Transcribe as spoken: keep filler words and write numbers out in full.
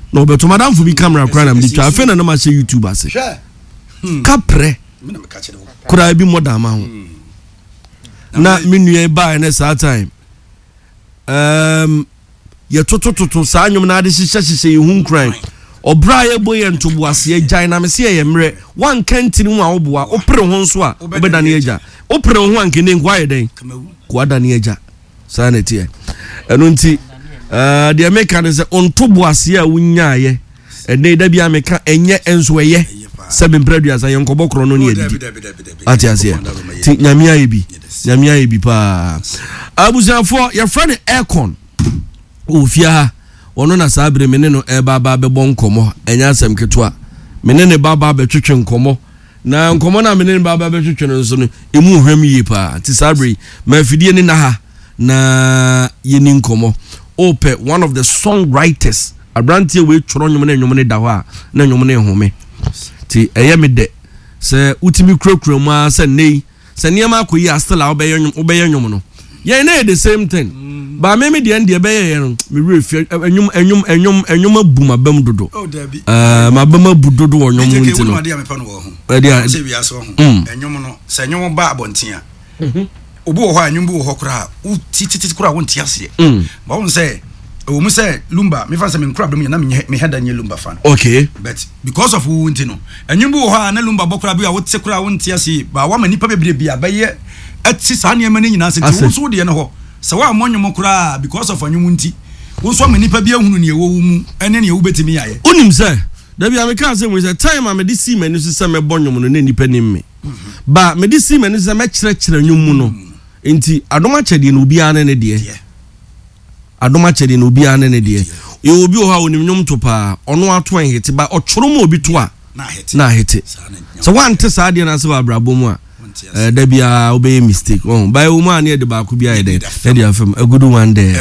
no beto madam for be camera kra na me twa afa na na ma share YouTube ase ka pre kura bi moda ma ho na me nua ba na sa time um ye totototo sa anyum na ade hihye hihye ye hu kran obra ye boye ntobo ase agyan na me se ye mre wan kantini mu a oboa opre ho nso a obeda na agya opre ho ankene nkwa ye den kwa da na agya sanity e eno nti eh de meka ne se ontobo ase a wunya ye ene da bia meka enye enso ye seven preduas ayen kobokro no ne edidi ati ase ti nyamia ye bi nyamia ye bi pa abuzanfo ye friend aircon ofia ono na sabre meneno e baba be bon komo enya asem ketwa menene baba be twetwe nkomo na nkomo na menene baba be twetwe nso no emu hwam yi pa ti sabre mafidie ni na ha na yeni nkomo ope one of the songwriters abrantie we tworo nwom na nwom ne da ho a na nwom ne home ti eye me de se utimi kurakura mu a se nei se niam akoyi astela obeye nwom obeye nwom no ye na the same thing ba me me de ende be ye no me refi enwom enwom enwom enwom abuma bam dodo oh dabi eh ma bam abudodo wo nwom nti no de me pa no wo ho e de se wiase ho enwom no se enwom ba abontia obu wo ho enwom bu wo ho kura u tititi kura wo ntia se ba won se o mu se lumba me fa se me nkura bam na me heda nye lumba fan okay but because of wo nti no enwom bu wo ho na lumba bokura bi a wo te kura wo ntia se ba wa ma nipa bebre bia ba ye ati sa ne ma ne nyina se ti wo so de ne ho se wa monwom kura because of anwom nti wo so ma nipa bia hunu ne wo mu ene ne wo betimi yaye onim se da bia me kan se we say time am de see mani so se me bonwom no ne nipa nim me ba me de see mani so me kire kire nwom mu no enti adoma chede no obi ane ne de adoma chede no obi ane ne de e obi o ha onim nwom to pa ono ato en hete ba otworo mo obi to a na hete na hete so wan te sa de na se ba brabo mu a eh da bia obey mistake oh by woman ne de ba ku bia ye de e de afem a good one there